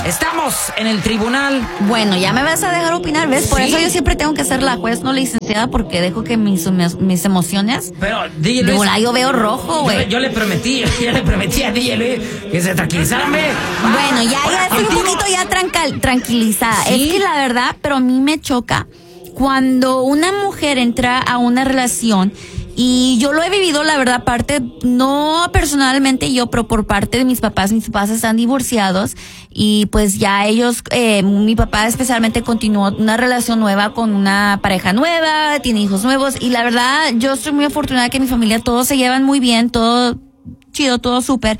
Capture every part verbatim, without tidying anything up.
Estamos en el tribunal. Bueno, ya me vas a dejar opinar, ¿ves? Por Sí. eso yo siempre tengo que ser la juez, no licenciada, porque dejo que mis, mis emociones... Pero, D J Luis... De volada yo veo rojo, güey. Yo, yo le prometí, yo le prometí a D J Luis que se tranquilizara, hombre. Bueno, ya, ya estoy un Contigo. poquito ya tranca- tranquilizada. ¿Sí? Es que la verdad, pero a mí me choca cuando una mujer entra a una relación. Y yo lo he vivido, la verdad, parte, no personalmente yo, pero por parte de mis papás. Mis papás están divorciados y pues ya ellos, eh, mi papá especialmente continuó una relación nueva con una pareja nueva, tiene hijos nuevos y la verdad yo estoy muy afortunada que mi familia todos se llevan muy bien, todo chido, todo súper.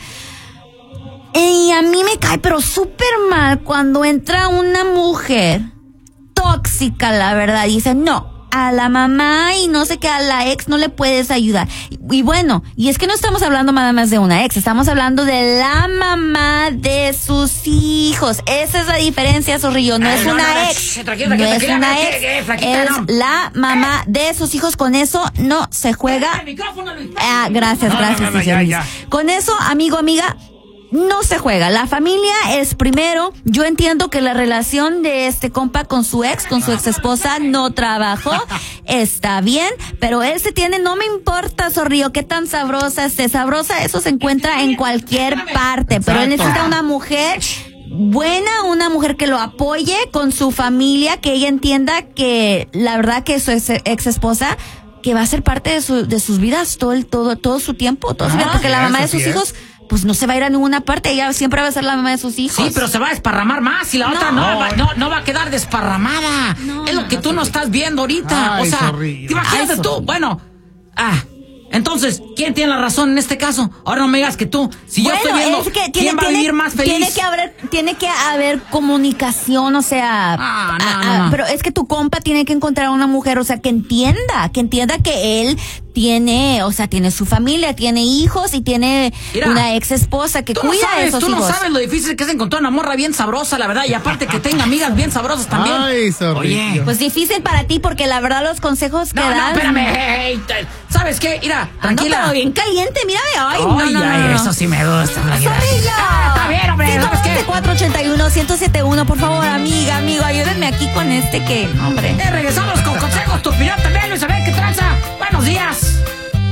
Y a mí me cae pero súper mal cuando entra una mujer tóxica, la verdad, dice no. A la mamá y no sé qué, a la ex no le puedes ayudar. Y, y bueno, y es que no estamos hablando nada más de una ex, estamos hablando de la mamá de sus hijos. Esa es la diferencia, Zorrillo, no Ay, es no, una no, no, ex, sh, tranquila, no tranquila, es tranquila, una que- ex, que- flaquita, es no. la mamá de sus hijos. Con eso no se juega. El micrófono, Luis. Ah, gracias, No, no, gracias. no, no, ya, Luis. ya. Con eso, amigo, amiga, no se juega. La familia es primero. Yo entiendo que la relación de este compa con su ex, con su ex esposa, no trabajó. Está bien, pero él se tiene, no me importa, Zorrillo, qué tan sabrosa esté. Sabrosa, eso se encuentra en cualquier parte, pero él Exacto. necesita una mujer buena, una mujer que lo apoye con su familia, que ella entienda que la verdad que su ex, ex esposa que va a ser parte de su de sus vidas todo el todo todo su tiempo, todo su Ah, vida, porque sí la es, mamá de así sus es. hijos pues no se va a ir a ninguna parte, ella siempre va a ser la mamá de sus hijos. Sí, pero se va a desparramar más y la No. otra no, va, no, no va a quedar desparramada. No, es lo no, que no, tú no estás viendo ahorita. Ay, o sea, zorrillo. imagínate Ay, tú. Bueno, ah, entonces, ¿quién tiene la razón en este caso? Ahora no me digas que tú. Si yo Bueno, estoy viendo, es que tiene, ¿quién va a tiene- vivir más feliz? Tiene que haber, tiene que haber comunicación, o sea, Ah, no, a- no, a- no. pero es que tu compa tiene que encontrar a una mujer, o sea, que entienda, que entienda que él tiene, o sea, tiene su familia, tiene hijos y tiene Mira, una ex esposa que Tú no cuida a sabes, esos tú no hijos. sabes lo difícil que es encontrar una morra bien sabrosa, la verdad, y aparte que tenga amigas bien sabrosas también. Ay, zorrillo. Oye, Pues difícil para ti porque la verdad los consejos que no, no, dan. espérame, hey, te- ¿sabes qué? Mira, Ando tranquila. pero bien caliente, mírame. Ay, Ay, no, no, no, ay, no, no. eso sí me gusta. Blanquita. ¡Zorrillo! Ah, está bien, hombre, ¿sabes qué? cuatro ochenta y uno, ciento setenta y uno, por favor, amiga, amigo, ayúdenme aquí con este que, hombre. Eh, regresamos con consejos, tu opinión también, Luis, a ver qué tranza. Buenos días.